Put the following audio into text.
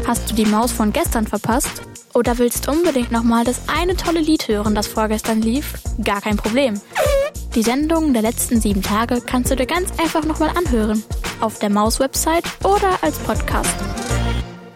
Hast du die Maus von gestern verpasst? Oder willst unbedingt nochmal das eine tolle Lied hören, das vorgestern lief? Gar kein Problem. Die Sendungen der letzten 7 Tage kannst du dir ganz einfach nochmal anhören. Auf der Maus-Website oder als Podcast.